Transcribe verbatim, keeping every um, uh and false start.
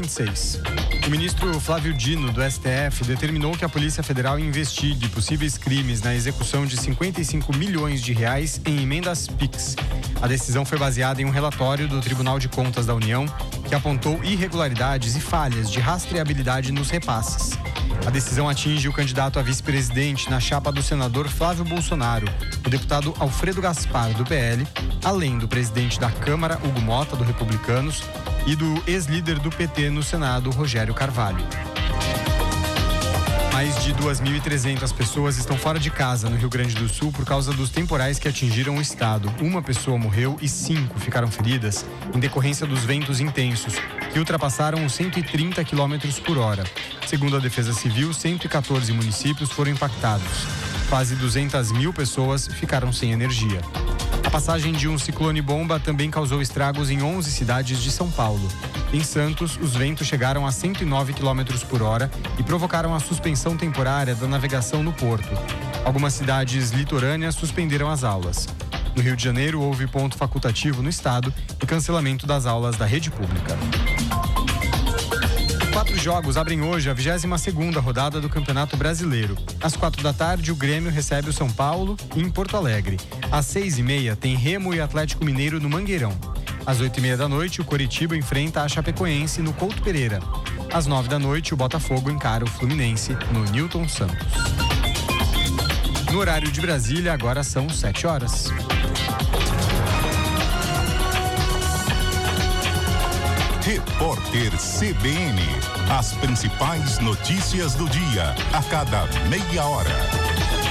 vinte e seis. O ministro Flávio Dino, do S T F, determinou que a Polícia Federal investigue possíveis crimes na execução de cinquenta e cinco milhões de reais em emendas Pix. A decisão foi baseada em um relatório do Tribunal de Contas da União, que apontou irregularidades e falhas de rastreabilidade nos repasses. A decisão atinge o candidato a vice-presidente na chapa do senador Flávio Bolsonaro, o deputado Alfredo Gaspar, do P L, além do presidente da Câmara, Hugo Mota, do Republicanos, e do ex-líder do P T no Senado, Rogério Carvalho. Mais de duas mil e trezentas pessoas estão fora de casa no Rio Grande do Sul por causa dos temporais que atingiram o estado. Uma pessoa morreu e cinco ficaram feridas em decorrência dos ventos intensos, que ultrapassaram os cento e trinta quilômetros por hora. Segundo a Defesa Civil, cento e quatorze municípios foram impactados. Quase duzentas mil pessoas ficaram sem energia. A passagem de um ciclone-bomba também causou estragos em onze cidades de São Paulo. Em Santos, os ventos chegaram a cento e nove quilômetros por hora e provocaram a suspensão temporária da navegação no porto. Algumas cidades litorâneas suspenderam as aulas. No Rio de Janeiro, houve ponto facultativo no estado e cancelamento das aulas da rede pública. Quatro jogos abrem hoje a vigésima segunda rodada do Campeonato Brasileiro. Às quatro da tarde, o Grêmio recebe o São Paulo em Porto Alegre. Às seis e meia, tem Remo e Atlético Mineiro no Mangueirão. Às oito e meia da noite, o Coritiba enfrenta a Chapecoense no Couto Pereira. Às nove da noite, o Botafogo encara o Fluminense no Newton Santos. No horário de Brasília, agora são sete horas. Repórter C B N. As principais notícias do dia, a cada meia hora.